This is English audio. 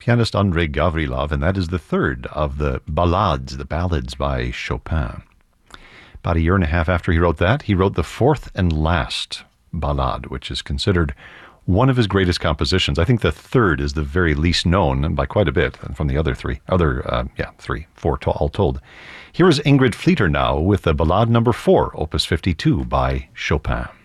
pianist Andrei Gavrilov, and that is the third of the ballades, the ballads by Chopin. About a year and a half after he wrote that, he wrote the fourth and last ballade, which is considered one of his greatest compositions. I think the third is the very least known, and by quite a bit, from the other four all told. Here is Ingrid Fleeter now with the Ballade number 4, Opus 52 by Chopin.